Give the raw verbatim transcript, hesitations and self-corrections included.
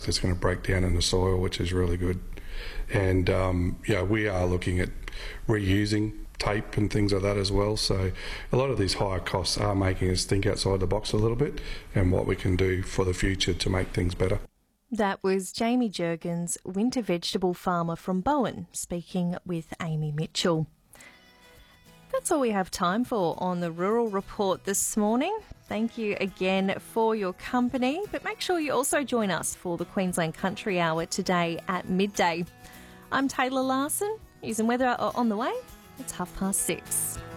that's going to break down in the soil, which is really good. And um, yeah, we are looking at reusing tape and things like that as well. So a lot of these higher costs are making us think outside the box a little bit and what we can do for the future to make things better. That was Jamie Jurgens, winter vegetable farmer from Bowen, speaking with Amy Mitchell. That's all we have time for on the Rural Report this morning. Thank you again for your company, but make sure you also join us for the Queensland Country Hour today at midday. I'm Taylor Larson. News and weather are on the way. It's half past six.